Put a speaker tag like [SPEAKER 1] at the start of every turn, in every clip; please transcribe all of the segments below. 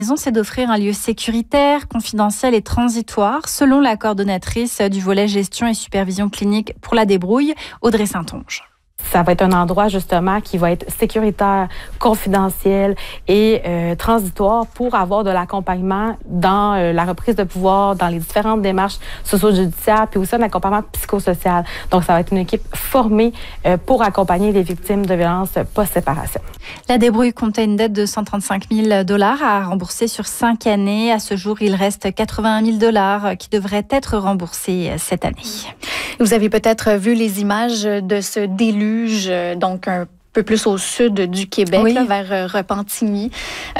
[SPEAKER 1] C'est d'offrir un lieu sécuritaire, confidentiel et transitoire, selon la coordonnatrice du volet gestion et supervision clinique pour la débrouille, Audrey Saint-Onge.
[SPEAKER 2] Ça va être un endroit justement qui va être sécuritaire, confidentiel et transitoire pour avoir de l'accompagnement dans la reprise de pouvoir, dans les différentes démarches socio-judiciaires, puis aussi un accompagnement psychosocial. Donc, ça va être une équipe formée pour accompagner les victimes de violences post-séparation.
[SPEAKER 1] La débrouille comptait une dette de 135 000 $ à rembourser sur 5 années. À ce jour, il reste 81 000 $ qui devraient être remboursés cette année.
[SPEAKER 3] Vous avez peut-être vu les images de ce déluge, donc un peu plus au sud du Québec,
[SPEAKER 1] oui.
[SPEAKER 3] là, vers Repentigny,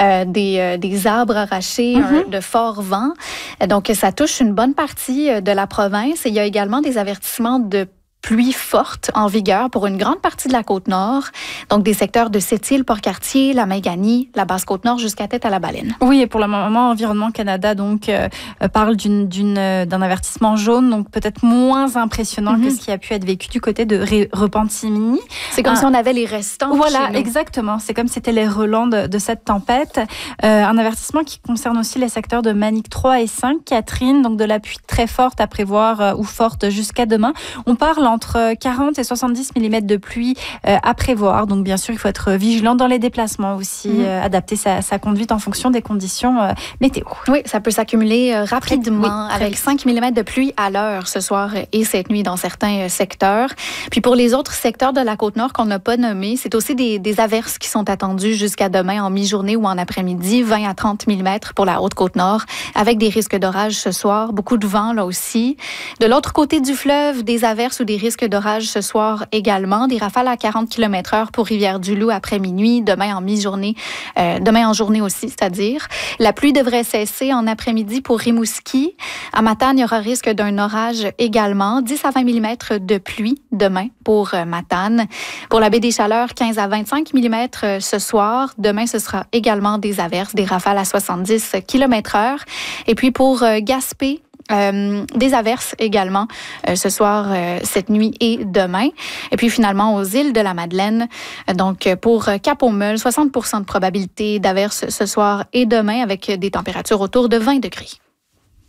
[SPEAKER 3] des arbres arrachés, de forts vents. Donc, ça touche une bonne partie de la province. Et il y a également des avertissements de pluie forte en vigueur pour une grande partie de la Côte-Nord, donc des secteurs de Sept-Îles, Port-Cartier, la Maiganie, la Basse-Côte-Nord jusqu'à Tête-à-la-Baleine.
[SPEAKER 1] Oui, et pour le moment, Environnement Canada donc parle d'un avertissement jaune, donc peut-être moins impressionnant que ce qui a pu être vécu du côté de Repentigny.
[SPEAKER 3] C'est comme si on avait les restants.
[SPEAKER 1] Voilà, exactement. C'est comme si c'était les relents de cette tempête. Un avertissement qui concerne aussi les secteurs de Manic 3 et 5, Catherine, donc de la pluie très forte à prévoir ou forte jusqu'à demain. On parle entre 40 et 70 mm de pluie à prévoir. Donc, bien sûr, il faut être vigilant dans les déplacements aussi, adapter sa conduite en fonction des conditions météo.
[SPEAKER 3] Oui, ça peut s'accumuler rapidement avec 5 mm de pluie à l'heure ce soir et cette nuit dans certains secteurs. Puis, pour les autres secteurs de la Côte-Nord qu'on n'a pas nommés, c'est aussi des averses qui sont attendues jusqu'à demain en mi-journée ou en après-midi, 20 à 30 mm pour la Haute-Côte-Nord, avec des risques d'orage ce soir, beaucoup de vent là aussi. De l'autre côté du fleuve, des averses ou des risques d'orage ce soir également. Des rafales à 40 km/h pour Rivière-du-Loup après minuit, demain en mi-journée, demain en journée aussi, c'est-à-dire. La pluie devrait cesser en après-midi pour Rimouski. À Matane, il y aura risque d'un orage également. 10 à 20 mm de pluie demain pour Matane. Pour la baie des Chaleurs, 15 à 25 mm ce soir. Demain, ce sera également des averses, des rafales à 70 km/h. Et puis pour Gaspé, des averses également ce soir, cette nuit et demain. Et puis finalement aux îles de la Madeleine, donc pour Cap-aux-Meules, 60% de probabilité d'averses ce soir et demain avec des températures autour de 20 degrés.